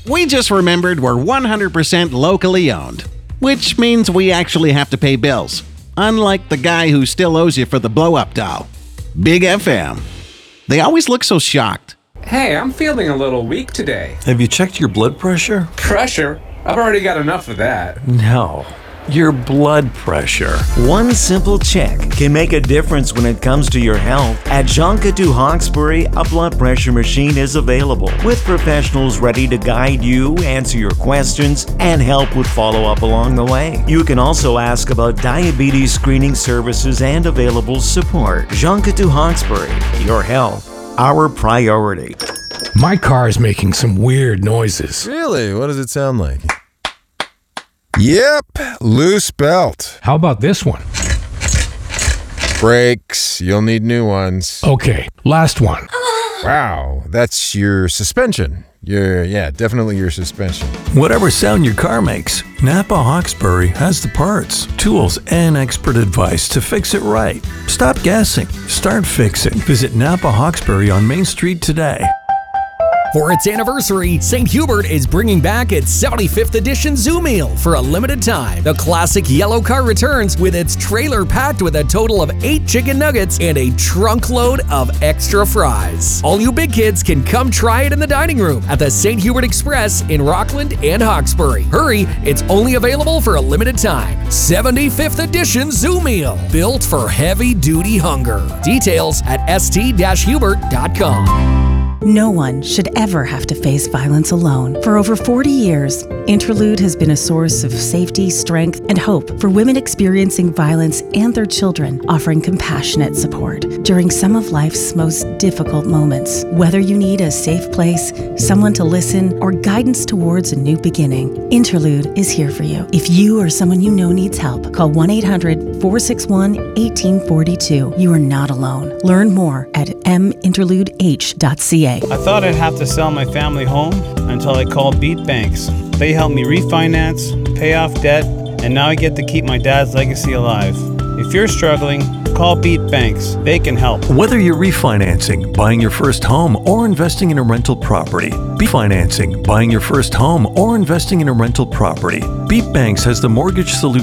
We just remembered we're 100% locally owned, which means we actually have to pay bills, unlike the guy who still owes you for the blow-up doll. Big FM. They always look so shocked. Hey, I'm feeling a little weak today. Have you checked your blood pressure? Pressure? I've already got enough of that. No, your blood pressure. One simple check can make a difference when it comes to your health. At Joncatu Hawkesbury, a blood pressure machine is available with professionals ready to guide you, answer your questions, and help with follow-up along the way. You can also ask about diabetes screening services and available support. Joncatu Hawkesbury, your health, our priority. My car is making some weird noises. Really? What does it sound like? Yep, loose belt. How about this one? Brakes. You'll need new ones. Okay, last one. Wow, that's your suspension. Definitely your suspension. Whatever sound your car makes, Napa Hawkesbury has the parts, tools, and expert advice to fix it right. Stop guessing. Start fixing. Visit Napa Hawkesbury on Main Street today. For its anniversary, St. Hubert is bringing back its 75th edition Zoo Meal for a limited time. The classic yellow car returns with its trailer packed with a total of 8 chicken nuggets and a trunk load of extra fries. All you big kids can come try it in the dining room at the St. Hubert Express in Rockland and Hawkesbury. Hurry, it's only available for a limited time. 75th edition Zoo Meal, built for heavy-duty hunger. Details at st-hubert.com. No one should ever have to face violence alone. For over 40 years, Interlude has been a source of safety, strength, and hope for women experiencing violence and their children, offering compassionate support during some of life's most difficult moments. Whether you need a safe place, someone to listen, or guidance towards a new beginning, Interlude is here for you. If you or someone you know needs help, call 1-800-461-1842. You are not alone. Learn more at minterludeh.ca. I thought I'd have to sell my family home until I called Beat Banks. They helped me refinance, pay off debt, and now I get to keep my dad's legacy alive. If you're struggling, call Beat Banks. They can help. Whether you're refinancing, buying your first home, or investing in a rental property, Beat Financing, buying your first home, or investing in a rental property, Beat Banks has the mortgage solution